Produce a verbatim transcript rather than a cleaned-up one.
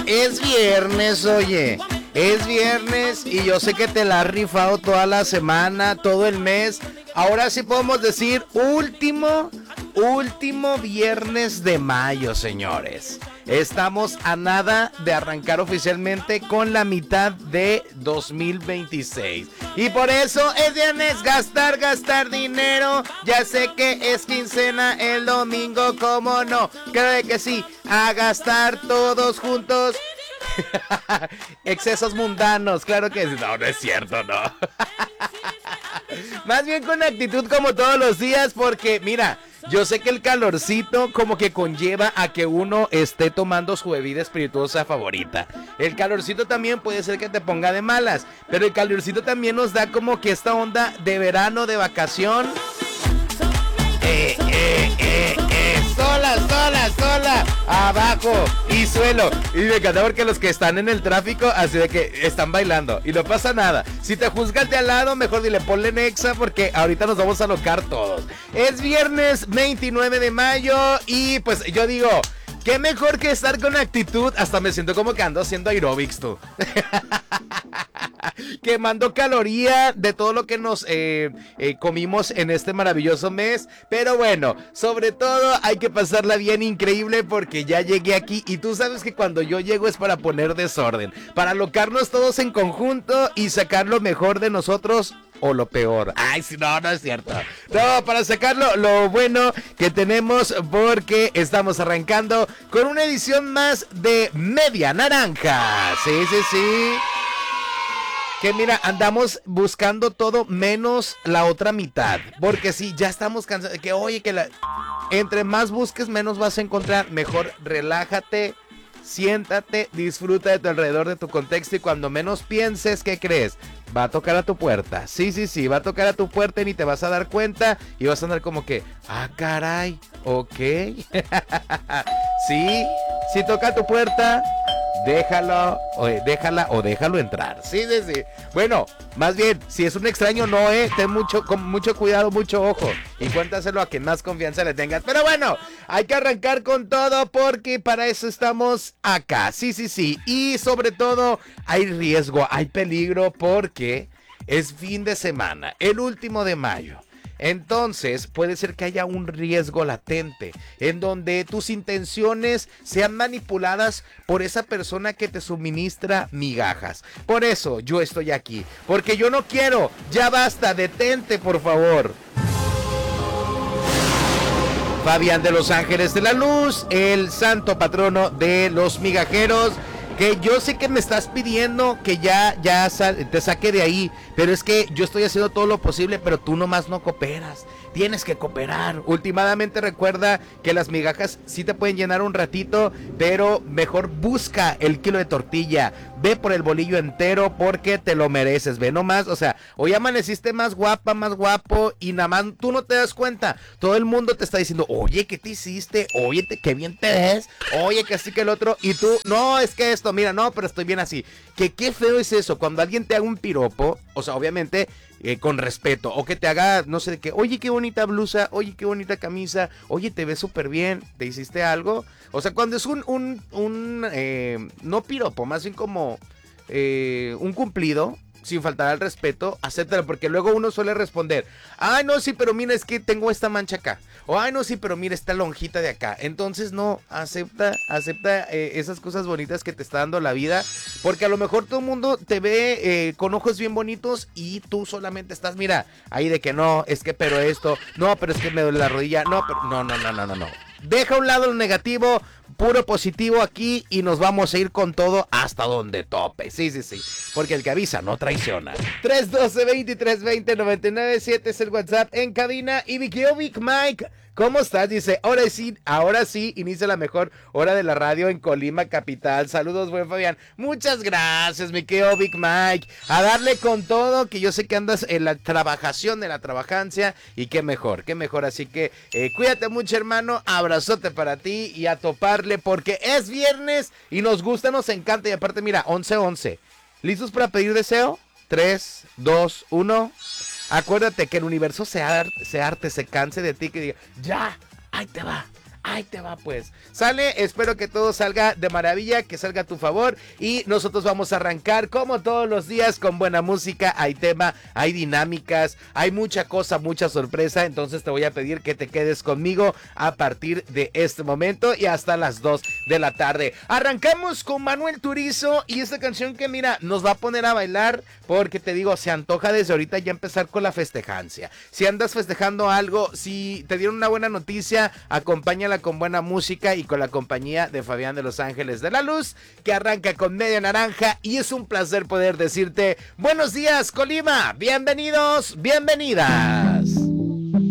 Es viernes, oye. Es viernes y yo sé que te la has rifado toda la semana, todo el mes. Ahora sí podemos decir último, último viernes de mayo, señores. Estamos a nada de arrancar oficialmente con la mitad de dos mil veintiséis. Y por eso es viernes, gastar, gastar dinero. Ya sé que es quincena el domingo, ¿cómo no? Creo que sí, a gastar todos juntos. Excesos mundanos, claro que no, no es cierto, no. Más bien con actitud como todos los días, porque mira, yo sé que el calorcito como que conlleva a que uno esté tomando su bebida espirituosa favorita. El calorcito también puede ser que te ponga de malas, pero el calorcito también nos da como que esta onda de verano, de vacación. Eh, eh, eh, eh, sola, sola, sola, abajo y suelo. Y me encanta porque los que están en el tráfico, así de que están bailando y no pasa nada. Si te juzgas de al lado, mejor dile ponle nexa porque ahorita nos vamos a alocar todos. Es viernes veintinueve de mayo y pues yo digo, qué mejor que estar con actitud. Hasta me siento como que ando haciendo aeróbics, tú. Quemando caloría de todo lo que nos eh, eh, comimos en este maravilloso mes. Pero bueno, sobre todo hay que pasarla bien increíble porque ya llegué aquí. Y tú sabes que cuando yo llego es para poner desorden, para alocarnos todos en conjunto y sacar lo mejor de nosotros o lo peor. Ay, si no, no es cierto. No, para sacarlo lo bueno que tenemos porque estamos arrancando con una edición más de Media Naranja. Sí, sí, sí. Que mira, andamos buscando todo menos la otra mitad. Porque sí, ya estamos cansados. Que oye, que la... entre más busques, menos vas a encontrar. Mejor relájate, siéntate, disfruta de tu alrededor, de tu contexto. Y cuando menos pienses, ¿qué crees? Va a tocar a tu puerta. Sí, sí, sí, va a tocar a tu puerta y ni te vas a dar cuenta. Y vas a andar como que, ah, caray, ok. Sí, sí toca a tu puerta. Déjalo, o déjala o déjalo entrar. Sí, sí, sí. Bueno, más bien, si es un extraño, no, eh. Ten mucho, con mucho cuidado, mucho ojo. Y cuéntaselo a quien más confianza le tengas. Pero bueno, hay que arrancar con todo porque para eso estamos acá. Sí, sí, sí. Y sobre todo, hay riesgo, hay peligro porque es fin de semana, el último de mayo. Entonces puede ser que haya un riesgo latente en donde tus intenciones sean manipuladas por esa persona que te suministra migajas. Por eso yo estoy aquí, porque yo no quiero, ya basta, detente por favor. Fabián de los Ángeles de la Luz, el santo patrono de los migajeros. Que yo sé que me estás pidiendo que ya, ya sal, te saque de ahí, pero es que yo estoy haciendo todo lo posible, pero tú nomás no cooperas. Tienes que cooperar. Últimamente recuerda que las migajas sí te pueden llenar un ratito, pero mejor busca el kilo de tortilla. Ve por el bolillo entero porque te lo mereces. Ve nomás, o sea, hoy amaneciste más guapa, más guapo y nada más tú no te das cuenta. Todo el mundo te está diciendo, oye, ¿qué te hiciste? Oye, te, qué bien te ves. Oye, que así que el otro. Y tú, no, es que esto, mira, no, pero estoy bien así. Que qué feo es eso, cuando alguien te haga un piropo, o sea, obviamente eh, con respeto, o que te haga, no sé de qué, oye, qué bonita blusa, oye, qué bonita camisa, oye, te ves súper bien, ¿te hiciste algo? O sea, cuando es un, un, un eh, no piropo, más bien como eh, un cumplido, sin faltar al respeto, acéptalo, porque luego uno suele responder, ay, no, sí, pero mira, es que tengo esta mancha acá, o ay, no, sí, pero mira esta lonjita de acá. Entonces, no, acepta, acepta eh, esas cosas bonitas que te está dando la vida, porque a lo mejor todo el mundo te ve eh, con ojos bien bonitos y tú solamente estás, mira, ahí de que no, es que, pero esto, no, pero es que me duele la rodilla, no, pero, no, no, no, no, no, no. Deja a un lado lo negativo, puro positivo aquí y nos vamos a ir con todo hasta donde tope. Sí, sí, sí, porque el que avisa no traiciona. tres uno dos, veintitrés veinte, noventa y nueve siete es el WhatsApp en cabina. Y Vicky Vic Mike, ¿cómo estás? Dice, ahora sí, ahora sí, inicia la mejor hora de la radio en Colima capital. Saludos, buen Fabián. Muchas gracias, mi querido Big Mike. A darle con todo, que yo sé que andas en la trabajación de la trabajancia. Y qué mejor, qué mejor. Así que eh, cuídate mucho, hermano. Abrazote para ti y a toparle porque es viernes y nos gusta, nos encanta. Y aparte, mira, once once. ¿Listos para pedir deseo? tres, dos, uno. Acuérdate que el universo se, ar- se arte, se canse de ti, que diga, ya, ahí te va, Ahí te va pues. Sale, espero que todo salga de maravilla, que salga a tu favor y nosotros vamos a arrancar como todos los días con buena música. Hay tema, hay dinámicas, hay mucha cosa, mucha sorpresa, entonces te voy a pedir que te quedes conmigo a partir de este momento y hasta las dos de la tarde. Arrancamos con Manuel Turizo y esta canción que mira, nos va a poner a bailar porque te digo, se antoja desde ahorita ya empezar con la festejancia. Si andas festejando algo, si te dieron una buena noticia, acompáñala con buena música y con la compañía de Fabián de Los Ángeles de la Luz, que arranca con Media Naranja y es un placer poder decirte buenos días, Colima, bienvenidos, bienvenidas.